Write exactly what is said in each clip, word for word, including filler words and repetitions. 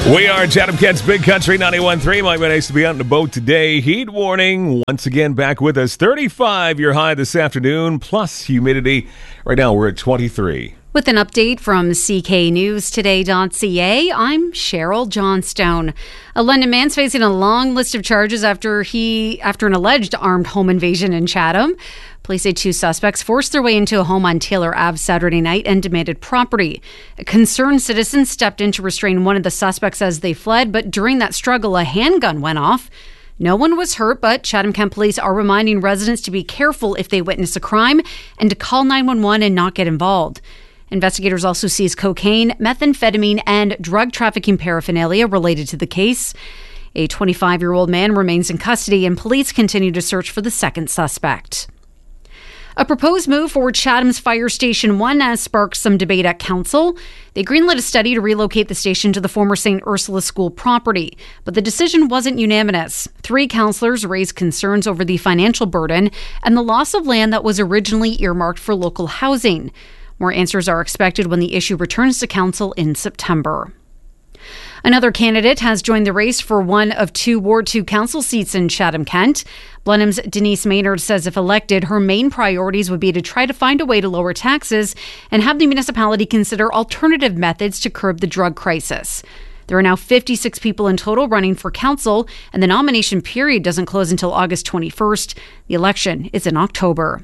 We are Chatham Kent's Big Country ninety-one point three. Might be nice to be out in the boat today. Heat warning once again back with us. thirty-five your high this afternoon, plus humidity. Right now we're at twenty-three. With an update from C K News Today dot C A, I'm Cheryl Johnstone. A London man's facing a long list of charges after he after an alleged armed home invasion in Chatham. Police say two suspects forced their way into a home on Taylor Avenue Saturday night and demanded property. A concerned citizen stepped in to restrain one of the suspects as they fled, but during that struggle, a handgun went off. No one was hurt, but Chatham Kent police are reminding residents to be careful if they witness a crime and to call nine one one and not get involved. Investigators also seized cocaine, methamphetamine, and drug trafficking paraphernalia related to the case. A twenty-five-year-old man remains in custody, and police continue to search for the second suspect. A proposed move for Chatham's Fire Station one has sparked some debate at council. They greenlit a study to relocate the station to the former Saint Ursula School property, but the decision wasn't unanimous. Three councillors raised concerns over the financial burden and the loss of land that was originally earmarked for local housing. More answers are expected when the issue returns to council in September. Another candidate has joined the race for one of two Ward two council seats in Chatham-Kent. Blenheim's Denise Maynard says if elected, her main priorities would be to try to find a way to lower taxes and have the municipality consider alternative methods to curb the drug crisis. There are now fifty-six people in total running for council, and the nomination period doesn't close until August twenty-first. The election is in October.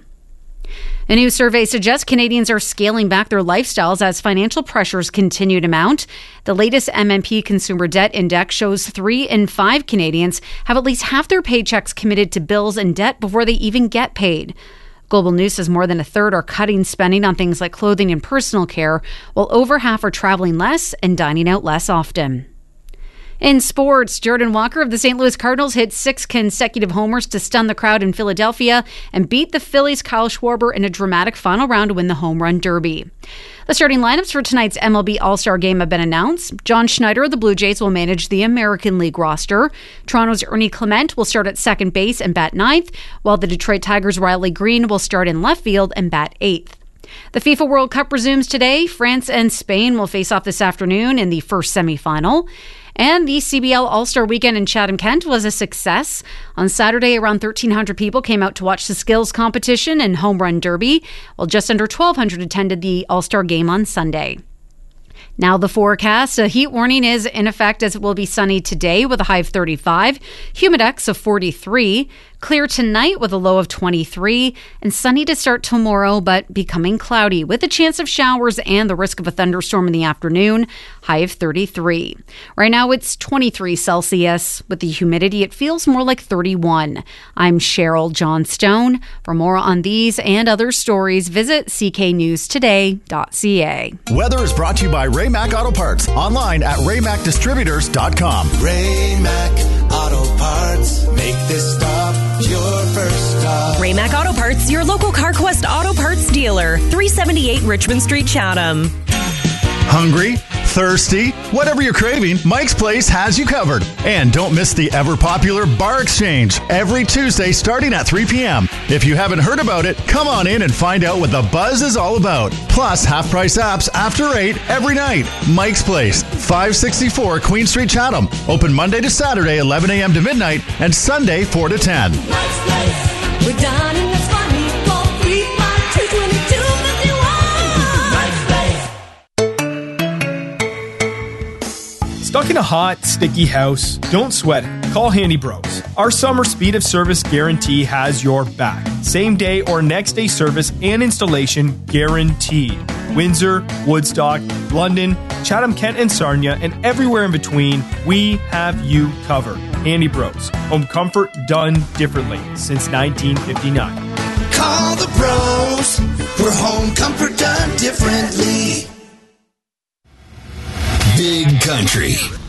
A new survey suggests Canadians are scaling back their lifestyles as financial pressures continue to mount. The latest M M P Consumer Debt Index shows three in five Canadians have at least half their paychecks committed to bills and debt before they even get paid. Global News says more than a third are cutting spending on things like clothing and personal care, while over half are traveling less and dining out less often. In sports, Jordan Walker of the Saint Louis Cardinals hit six consecutive homers to stun the crowd in Philadelphia and beat the Phillies' Kyle Schwarber in a dramatic final round to win the Home Run Derby. The starting lineups for tonight's M L B All-Star Game have been announced. John Schneider of the Blue Jays will manage the American League roster. Toronto's Ernie Clement will start at second base and bat ninth, while the Detroit Tigers' Riley Green will start in left field and bat eighth. The FIFA World Cup resumes today. France and Spain will face off this afternoon in the first semifinal. And the C B L All-Star Weekend in Chatham-Kent was a success. On Saturday, around thirteen hundred people came out to watch the skills competition and home run derby, while just under twelve hundred attended the All-Star Game on Sunday. Now the forecast. A heat warning is in effect as it will be sunny today with a high of thirty-five, humidex of forty-three, clear tonight with a low of twenty-three, and sunny to start tomorrow but becoming cloudy with a chance of showers and the risk of a thunderstorm in the afternoon, high of thirty-three. Right now it's twenty-three Celsius. With the humidity, it feels more like thirty-one. I'm Cheryl Johnstone. For more on these and other stories, visit C K news today dot C A. Weather is brought to you by Ray-Mac Auto Parts. Online at ray mac distributors dot com. Ray-Mac Auto Parts. Make this stop your first stop. Ray-Mac Auto Parts, your local CarQuest Auto Parts dealer. three seventy-eight Richmond Street, Chatham. Hungry? Thirsty? Whatever you're craving, Mike's Place has you covered. And don't miss the ever-popular Bar Exchange every Tuesday starting at three p.m. If you haven't heard about it, come on in and find out what the buzz is all about. Plus, half-price apps after eight every night. Mike's Place, five sixty-four Queen Street, Chatham. Open Monday to Saturday, eleven a.m. to midnight, and Sunday, four to ten. Mike's Place. We're dining, it's funny. four three five two two two five one. Mike's Place. Stuck in a hot, sticky house? Don't sweat it. Call Handy Bros. Our summer speed of service guarantee has your back. Same day or next day service and installation guaranteed. Windsor, Woodstock, London, Chatham-Kent and Sarnia, and everywhere in between, we have you covered. Handy Bros. Home comfort done differently since nineteen fifty-nine. Call the pros for home comfort done differently. Big Country